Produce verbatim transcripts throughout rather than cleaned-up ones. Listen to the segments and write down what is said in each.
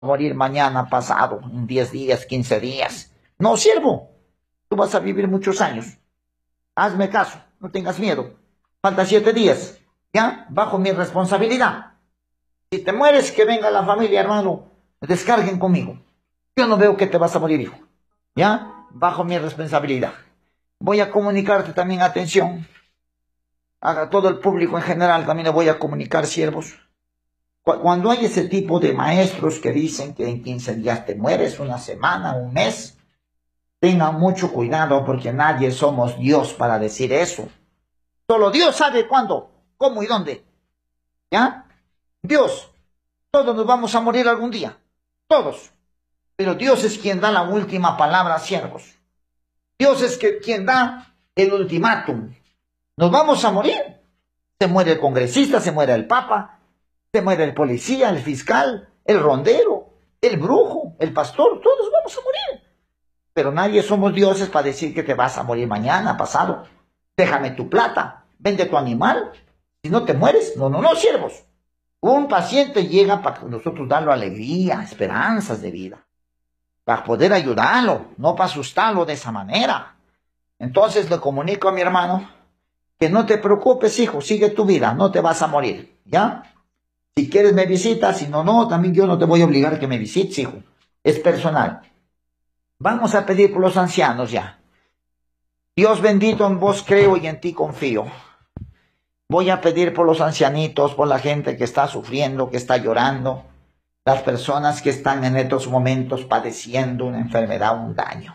morir mañana, pasado, en diez días, quince días. No, siervo, tú vas a vivir muchos años. Hazme caso, no tengas miedo. Faltan siete días, ¿ya? Bajo mi responsabilidad. Si te mueres, que venga la familia, hermano, descarguen conmigo. Yo no veo que te vas a morir, hijo, ¿ya? Bajo mi responsabilidad. Voy a comunicarte también, atención, a todo el público en general, también le voy a comunicar, siervos. Cuando hay ese tipo de maestros que dicen que en quince días te mueres, una semana, un mes, tengan mucho cuidado porque nadie somos Dios para decir eso. Solo Dios sabe cuándo, cómo y dónde. ¿Ya? Dios, todos nos vamos a morir algún día, todos. Pero Dios es quien da la última palabra, siervos. Dios es que, quien da el ultimátum. Nos vamos a morir. Se muere el congresista, se muere el papa, se muere el policía, el fiscal, el rondero, el brujo, el pastor, todos vamos a morir. Pero nadie somos dioses para decir que te vas a morir mañana, pasado. Déjame tu plata, vende tu animal. Si no te mueres, no, no, no, siervos. Un paciente llega para nosotros darle alegría, esperanzas de vida. Para poder ayudarlo, no para asustarlo de esa manera. Entonces le comunico a mi hermano que no te preocupes, hijo, sigue tu vida, no te vas a morir, ¿ya? Si quieres me visitas, si no, no, también yo no te voy a obligar a que me visites, hijo. Es personal. Vamos a pedir por los ancianos ya. Dios bendito, en vos creo y en ti confío. Voy a pedir por los ancianitos, por la gente que está sufriendo, que está llorando, las personas que están en estos momentos padeciendo una enfermedad, un daño.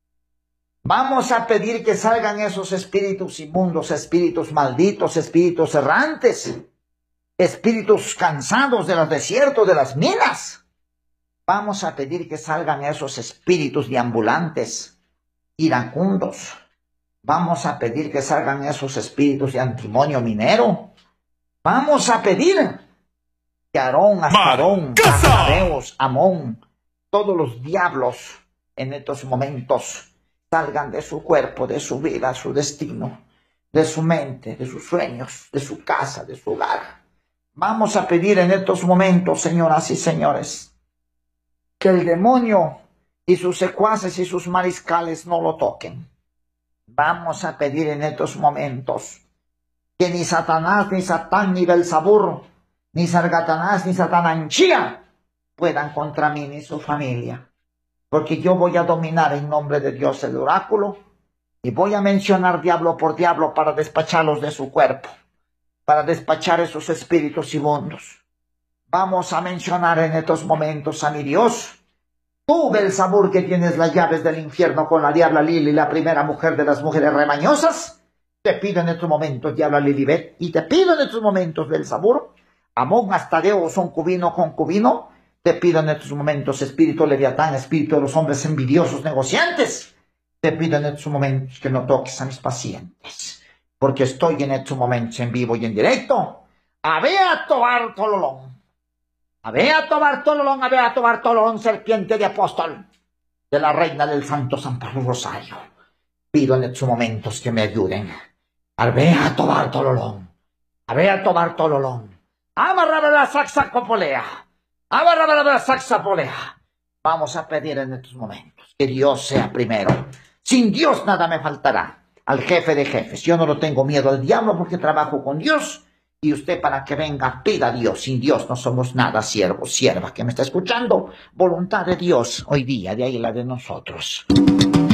Vamos a pedir que salgan esos espíritus inmundos, espíritus malditos, espíritus errantes, espíritus cansados de los desiertos, de las minas. Vamos a pedir que salgan esos espíritus deambulantes, iracundos. Vamos a pedir que salgan esos espíritus de antimonio minero. Vamos a pedir que Aarón, Astarón, Ascareos, Amón, todos los diablos en estos momentos salgan de su cuerpo, de su vida, su destino, de su mente, de sus sueños, de su casa, de su hogar. Vamos a pedir en estos momentos, señoras y señores, que el demonio y sus secuaces y sus mariscales no lo toquen. Vamos a pedir en estos momentos que ni Satanás, ni Satán, ni Belzabur, ni Sargatanás, ni Satananchía puedan contra mí ni su familia. Porque yo voy a dominar en nombre de Dios el oráculo y voy a mencionar diablo por diablo para despacharlos de su cuerpo, para despachar esos espíritus inmundos. Vamos a mencionar en estos momentos a mi Dios. Tú, Belzabur, que tienes las llaves del infierno con la diabla Lili, la primera mujer de las mujeres remañosas, te pido en estos momentos, diabla Lilibet, y te pido en estos momentos, Belzabur, Amón, Astadeo, concubino, concubino, te pido en estos momentos, espíritu leviatán, espíritu de los hombres envidiosos, negociantes, te pido en estos momentos que no toques a mis pacientes, porque estoy en estos momentos en vivo y en directo. Abeato Bartololón, Abeato Bartololón, Abeato Bartololón, serpiente de apóstol, de la reina del Santo San Pablo Rosario. Pido en estos momentos que me ayuden. Abeato Bartololón, Abeato Bartololón, amarraba la saxacopolea. Vamos a pedir en estos momentos que Dios sea primero. Sin Dios nada me faltará. Al jefe de jefes, yo no lo tengo miedo al diablo porque trabajo con Dios. Y usted, para que venga, pida a Dios. Sin Dios no somos nada, siervo, sierva que me está escuchando. Voluntad de Dios hoy día, de ahí la de nosotros.